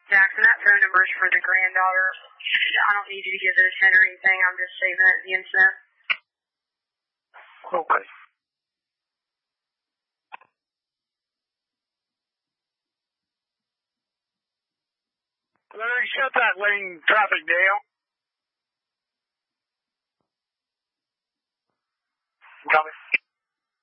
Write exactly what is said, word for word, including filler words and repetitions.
Jackson, that phone number is for the granddaughter. I don't need you to give it a ten or anything. I'm just saving it at the incident. Okay. Larry, shut that lane traffic down. Copy.